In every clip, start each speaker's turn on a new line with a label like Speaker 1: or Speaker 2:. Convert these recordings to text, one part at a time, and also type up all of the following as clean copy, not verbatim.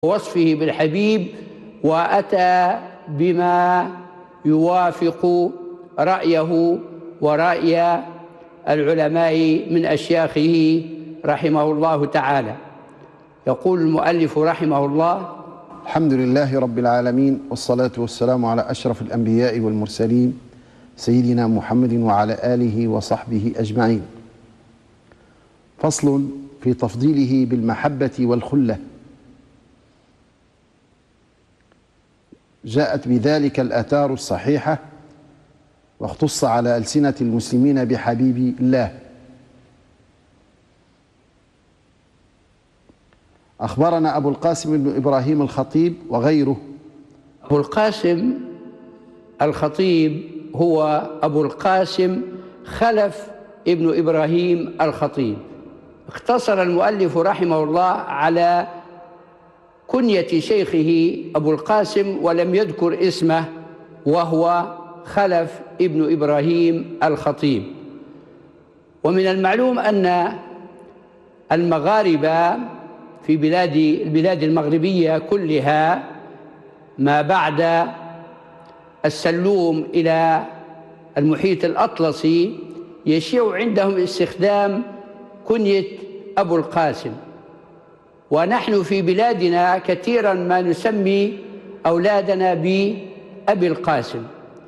Speaker 1: وصفه بالحبيب، وأتى بما يوافق رأيه ورأي العلماء من أشياخه رحمه الله تعالى. يقول المؤلف رحمه الله:
Speaker 2: الحمد لله رب العالمين، والصلاة والسلام على أشرف الأنبياء والمرسلين سيدنا محمد وعلى آله وصحبه أجمعين. فصل في تفضيله بالمحبة والخلة. جاءت بذلك الآثار الصحيحة، واختص على ألسنة المسلمين بحبيب الله. أخبرنا أبو القاسم بن إبراهيم الخطيب وغيره.
Speaker 1: أبو القاسم الخطيب هو أبو القاسم خلف ابن إبراهيم الخطيب. اختصر المؤلف رحمه الله على كنية شيخه أبو القاسم ولم يذكر اسمه، وهو خلف ابن إبراهيم الخطيب. ومن المعلوم أن المغاربة في البلاد المغربية كلها ما بعد السلوم إلى المحيط الأطلسي يشيع عندهم استخدام كنية أبو القاسم، ونحن في بلادنا كثيرا ما نسمي أولادنا بأبي القاسم.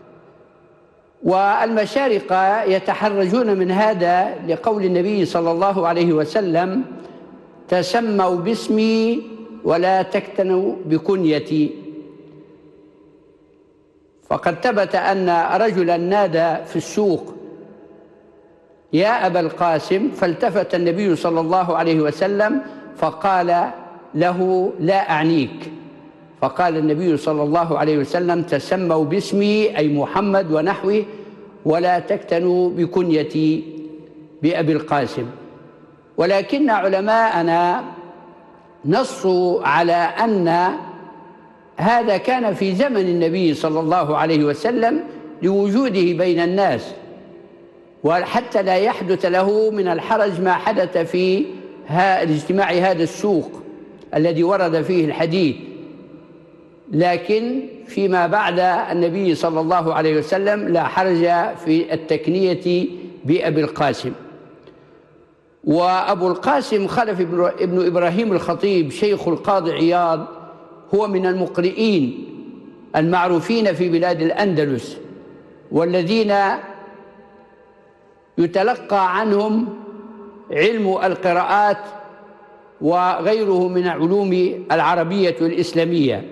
Speaker 1: والمشارقة يتحرجون من هذا لقول النبي صلى الله عليه وسلم: تسموا باسمي ولا تكتنوا بكنيتي. فقد ثبت أن رجلا نادى في السوق: يا أبا القاسم، فالتفت النبي صلى الله عليه وسلم فقال له: لا أعنيك. فقال النبي صلى الله عليه وسلم: تسموا باسمي أي محمد ونحوه ولا تكتنوا بكنيتي بأبي القاسم. ولكن علماءنا نصوا على أن هذا كان في زمن النبي صلى الله عليه وسلم لوجوده بين الناس، وحتى لا يحدث له من الحرج ما حدث في الاجتماع هذا السوق الذي ورد فيه الحديث. لكن فيما بعد النبي صلى الله عليه وسلم لا حرج في التكنية بأبي القاسم. وأبو القاسم خلف ابن إبراهيم الخطيب شيخ القاضي عياض هو من المقرئين المعروفين في بلاد الأندلس، والذين يتلقى عنهم علم القراءات وغيره من علوم العربية الإسلامية.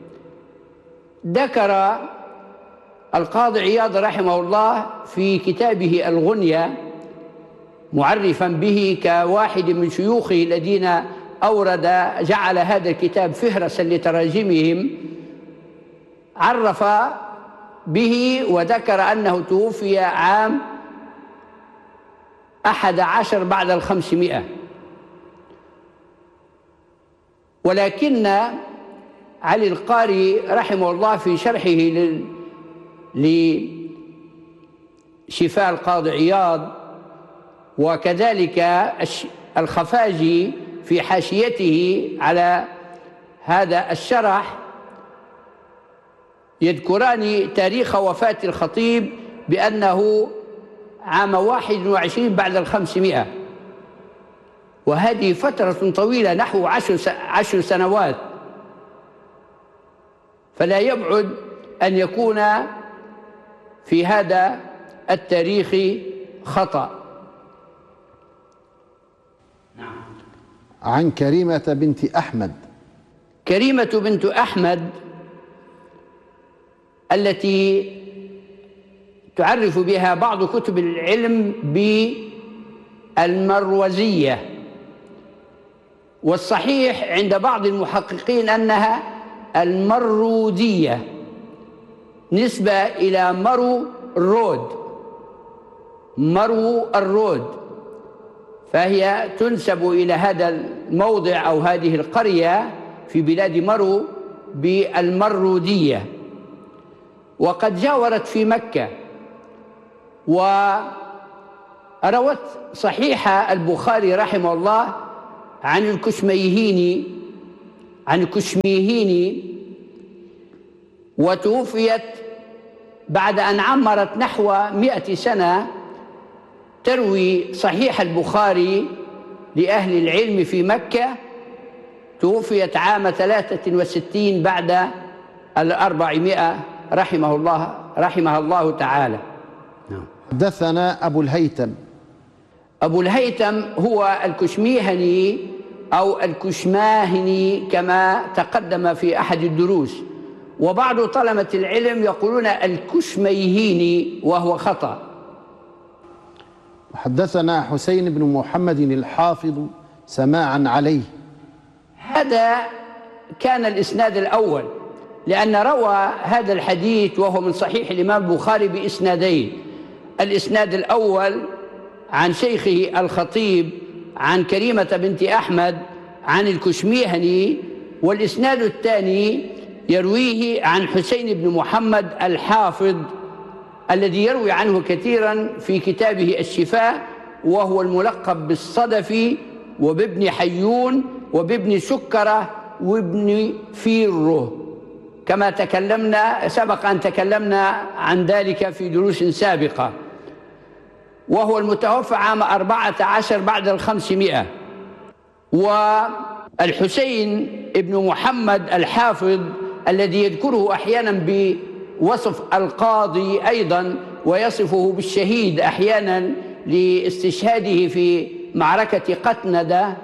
Speaker 1: ذكر القاضي عياض رحمه الله في كتابه الغنية معرفا به كواحد من شيوخه الذين جعل هذا الكتاب فهرسا لتراجمهم، عرف به وذكر أنه توفي عام 11 بعد 500. ولكن علي القاري رحمه الله في شرحه لشفاء القاضي عياض، وكذلك الخفاجي في حاشيته على هذا الشرح، يذكران تاريخ وفاة الخطيب بأنه عام 21 بعد 500، وهذه فترة طويلة نحو 10 سنوات، فلا يبعد أن يكون في هذا التاريخ خطأ.
Speaker 2: عن كريمة بنت أحمد.
Speaker 1: كريمة بنت أحمد التي تعرف بها بعض كتب العلم بالمروزية، والصحيح عند بعض المحققين أنها المرودية، نسبة إلى مرو الرود، فهي تنسب إلى هذا الموضع أو هذه القرية في بلاد مرو بالمرودية. وقد جاورت في مكة، وروت صحيح البخاري رحمه الله عن الكشميهيني عن كشميهيني، وتوفيت بعد أن عمرت نحو 100 سنة، تروي صحيح البخاري لأهل العلم في مكة. توفيت عام 63 بعد 400 رحمه الله تعالى.
Speaker 2: حدثنا أبو الهيثم.
Speaker 1: أبو الهيثم هو الكشميهني أو الكشماهني كما تقدم في أحد الدروس، وبعض طلبة العلم يقولون الكشميهيني وهو خطأ.
Speaker 2: حدثنا حسين بن محمد الحافظ سماعا عليه.
Speaker 1: هذا كان الإسناد الأول، لأن روى هذا الحديث وهو من صحيح الإمام البخاري بإسنادين. الإسناد الأول عن شيخه الخطيب عن كريمة بنت أحمد عن الكشميهني، والإسناد الثاني يرويه عن حسين بن محمد الحافظ الذي يروي عنه كثيرا في كتابه الشفاء، وهو الملقب بالصدفي وبابن حيون وبابن سكرة وابن فيره، كما سبق أن تكلمنا عن ذلك في دروس سابقة، وهو المتوفى عام 14 بعد 500. والحسين ابن محمد الحافظ الذي يذكره أحيانا بوصف القاضي أيضا، ويصفه بالشهيد أحيانا لاستشهاده في معركة قتندة،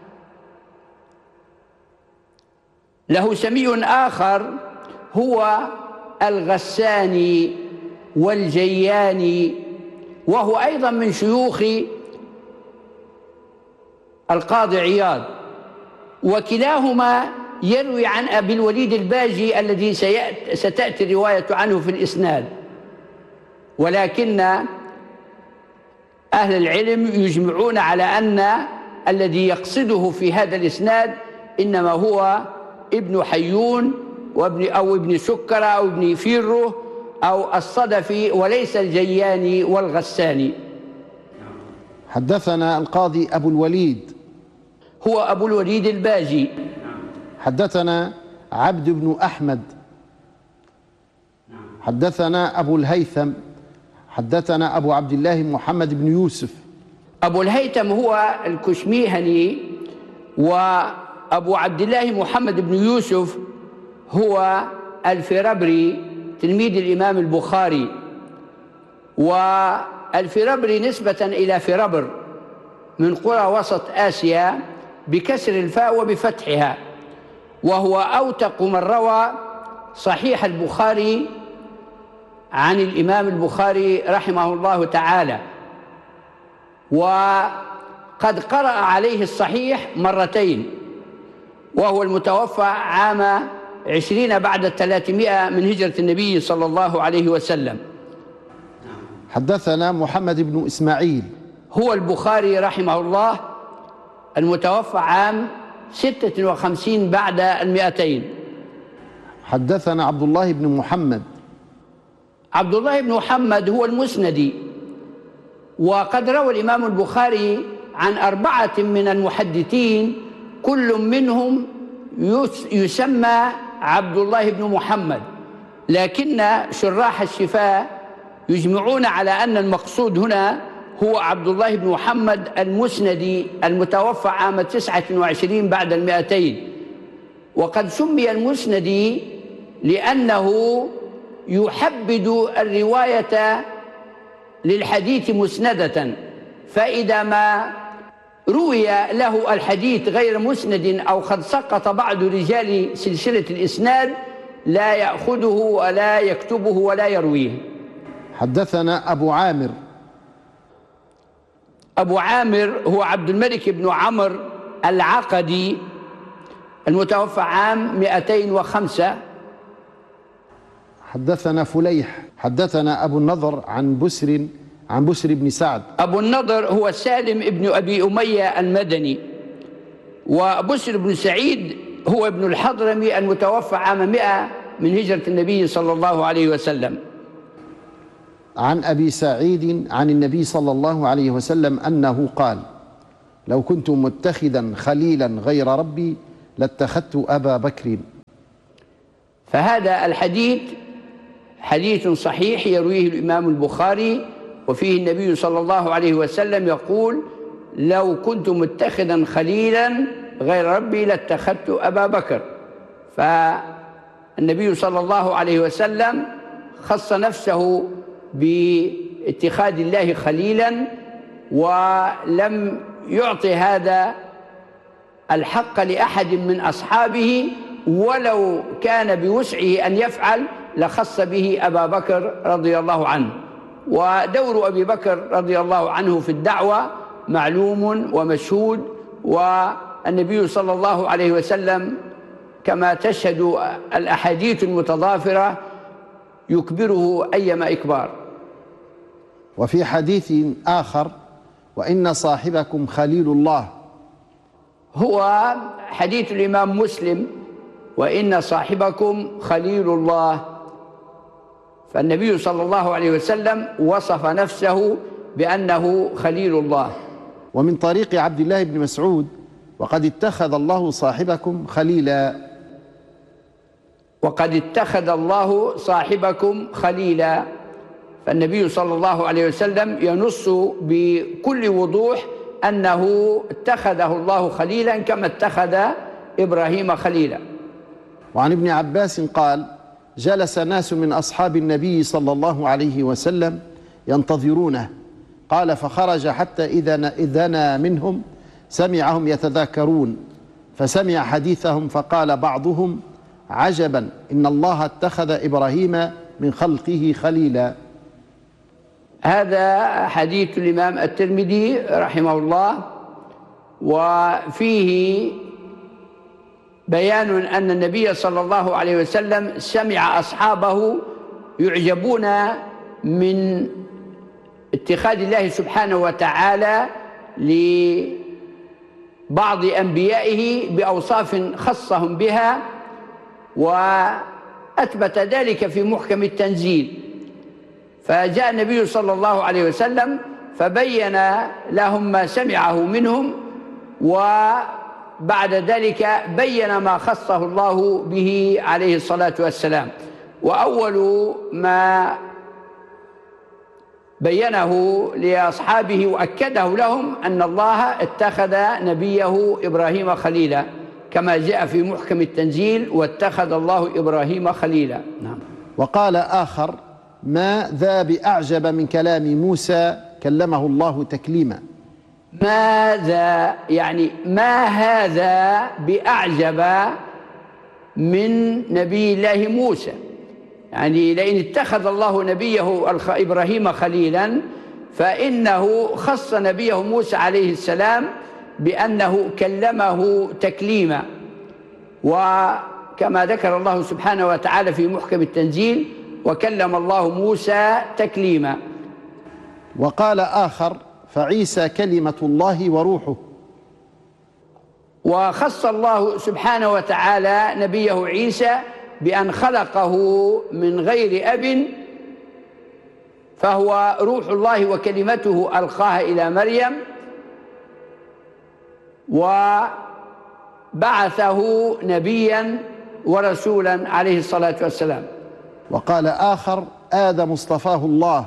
Speaker 1: له سمي آخر هو الغساني والجياني، وهو أيضا من شيوخ القاضي عياض، وكلاهما يروي عن أبي الوليد الباجي الذي ستأتي الرواية عنه في الإسناد. ولكن أهل العلم يجمعون على أن الذي يقصده في هذا الإسناد إنما هو ابن حيون أو ابن سكرة أو ابن فيره أو الصدفي، وليس الجياني والغساني.
Speaker 2: حدثنا القاضي أبو الوليد
Speaker 1: هو أبو الوليد الباجي.
Speaker 2: حدثنا عبد بن أحمد. حدثنا أبو الهيثم. حدثنا أبو عبد الله محمد بن يوسف.
Speaker 1: أبو الهيثم هو الكشميهني، وأبو عبد الله محمد بن يوسف هو الفربري تلميذ الإمام البخاري، والفربري نسبة إلى فربر من قرى وسط آسيا بكسر الفاء وبفتحها، وهو أوثق من روى صحيح البخاري عن الإمام البخاري رحمه الله تعالى، وقد قرأ عليه الصحيح مرتين، وهو المتوفى عام 20 بعد 300 من هجرة النبي صلى الله عليه وسلم.
Speaker 2: حدثنا محمد بن إسماعيل.
Speaker 1: هو البخاري رحمه الله المتوفى عام 56 بعد 200.
Speaker 2: حدثنا عبد الله بن محمد.
Speaker 1: عبد الله بن محمد هو المسندي، وقد روى الإمام البخاري عن 4 من المحدثين كل منهم يسمى عبد الله بن محمد، لكن شراح الشفاء يجمعون على أن المقصود هنا هو عبد الله بن محمد المسندي المتوفى عام 29 بعد 200. وقد سمي المسندي لأنه يحبذ الرواية للحديث مسندة، فإذا ما روي له الحديث غير مسند أو قد سقط بعض رجال سلسلة الإسناد لا يأخذه ولا يكتبه ولا يرويه.
Speaker 2: حدثنا أبو عامر.
Speaker 1: أبو عامر هو عبد الملك بن عمرو العقدي المتوفى عام 205.
Speaker 2: حدثنا فليح. حدثنا أبو النضر عن بسر بن سعد.
Speaker 1: أبو النضر هو سالم ابن أبي أمية المدني، وبسر بن سعيد هو ابن الحضرمي المتوفى عام 100 من هجرة النبي صلى الله عليه وسلم.
Speaker 2: عن أبي سعيد عن النبي صلى الله عليه وسلم أنه قال: لو كنت متخذا خليلا غير ربي لاتخذت أبا بكر.
Speaker 1: فهذا الحديث حديث صحيح يرويه الإمام البخاري، وفيه النبي صلى الله عليه وسلم يقول: لو كنت متخذا خليلا غير ربي لاتخذت أبا بكر. فالنبي صلى الله عليه وسلم خص نفسه باتخاذ الله خليلا، ولم يعطي هذا الحق لأحد من أصحابه، ولو كان بوسعه أن يفعل لخص به أبا بكر رضي الله عنه. ودور أبي بكر رضي الله عنه في الدعوة معلوم ومشهود، والنبي صلى الله عليه وسلم كما تشهد الأحاديث المتضافرة يكبره أيما إكبار.
Speaker 2: وفي حديث آخر: وإن صاحبكم خليل الله.
Speaker 1: هو حديث الإمام مسلم: وإن صاحبكم خليل الله. فالنبي صلى الله عليه وسلم وصف نفسه بأنه خليل الله.
Speaker 2: ومن طريق عبد الله بن مسعود: وقد اتخذ الله صاحبكم خليلا.
Speaker 1: وقد اتخذ الله صاحبكم خليلا. فالنبي صلى الله عليه وسلم ينص بكل وضوح أنه اتخذه الله خليلا كما اتخذ إبراهيم خليلا.
Speaker 2: وعن ابن عباس قال: جلس ناس من أصحاب النبي صلى الله عليه وسلم ينتظرونه، قال: فخرج حتى إذا دنا منهم سمعهم يتذاكرون، فسمع حديثهم فقال بعضهم: عجبا، إن الله اتخذ إبراهيم من خلقه خليلا.
Speaker 1: هذا حديث الإمام الترمذي رحمه الله، وفيه بيان أن النبي صلى الله عليه وسلم سمع أصحابه يعجبون من اتخاذ الله سبحانه وتعالى لبعض أنبيائه بأوصاف خصهم بها، وأثبت ذلك في محكم التنزيل. فجاء النبي صلى الله عليه وسلم فبين لهم ما سمعه منهم، وبعد ذلك بين ما خصه الله به عليه الصلاة والسلام. وأول ما بينه لأصحابه وأكده لهم أن الله اتخذ نبيه إبراهيم خليلا، كما جاء في محكم التنزيل: واتخذ الله إبراهيم خليلا. نعم.
Speaker 2: وقال آخر: ما ذا بأعجب من كلام موسى كلمه الله تكليما.
Speaker 1: ماذا يعني ما هذا بأعجب من نبي الله موسى؟ يعني لئن اتخذ الله نبيه إبراهيم خليلا فإنه خص نبيه موسى عليه السلام بأنه كلمه تكليما. وكما ذكر الله سبحانه وتعالى في محكم التنزيل: وكلم الله موسى تكليما.
Speaker 2: وقال آخر: فعيسى كلمة الله وروحه.
Speaker 1: وخص الله سبحانه وتعالى نبيه عيسى بأن خلقه من غير أب، فهو روح الله وكلمته ألقاها إلى مريم، وبعثه نبيا ورسولا عليه الصلاة والسلام.
Speaker 2: وقال آخر: آدم اصطفاه الله.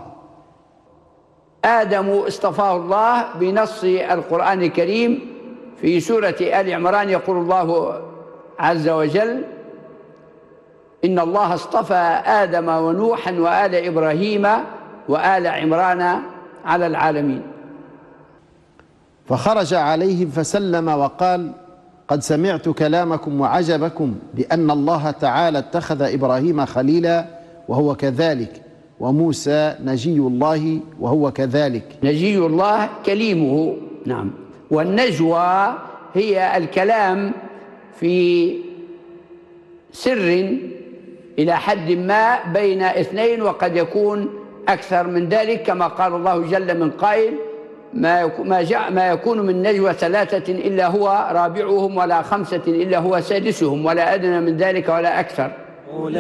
Speaker 1: آدم اصطفاه الله بنص القرآن الكريم في سورة آل عمران، يقول الله عز وجل: إن الله اصطفى آدم ونوحا وآل إبراهيم وآل عمران على العالمين.
Speaker 2: فخرج عليهم فسلم وقال: قد سمعت كلامكم وعجبكم بأن الله تعالى اتخذ إبراهيم خليلا وهو كذلك، وموسى نجي الله وهو كذلك.
Speaker 1: نجي الله كليمه. نعم. والنجوى هي الكلام في سر إلى حد ما بين اثنين، وقد يكون أكثر من ذلك، كما قال الله جل من قائل: ما يكون من نجوى ثلاثة إلا هو رابعهم، ولا خمسة إلا هو سادسهم، ولا أدنى من ذلك ولا أكثر.